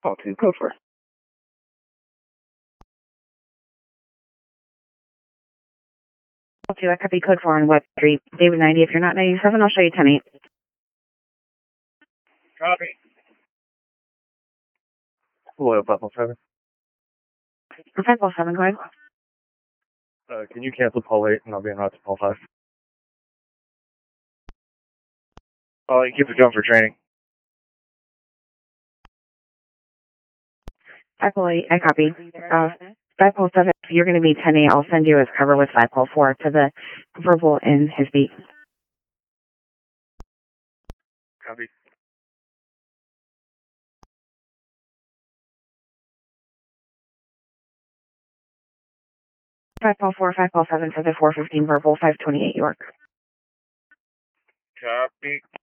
Call 2, code 4. Call 2, I copy code 4 on Web Street. David 90, if you're not 97, I'll show you 10-8. Copy. Hello, 507. 507, go ahead. Can you cancel Paul 8 and I'll be on route to Paul 5? Thank you for going for training. 508, I copy. 507, if you're going to be 10-8, I'll send you his cover with 504 to the verbal in his beat. Copy. 504, 507 for the 415 verbal, 528 York. Copy.